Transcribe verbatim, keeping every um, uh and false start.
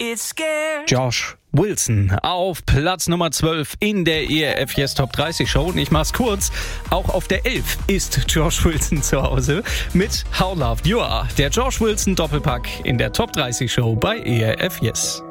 it's scared. Josh Wilson auf Platz Nummer zwölf in der E R F Yes Top dreißig Show. Und ich mach's kurz, auch auf der elf ist Josh Wilson zu Hause mit How Loved You Are. Der Josh Wilson Doppelpack in der Top dreißig Show bei E R F Yes.